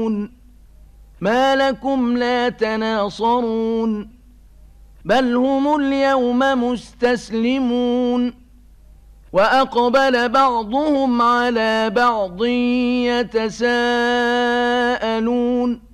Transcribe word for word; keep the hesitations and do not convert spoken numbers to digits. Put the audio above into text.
ما لكم لا تناصرون بل هم اليوم مستسلمون وأقبل بعضهم على بعض يتساءلون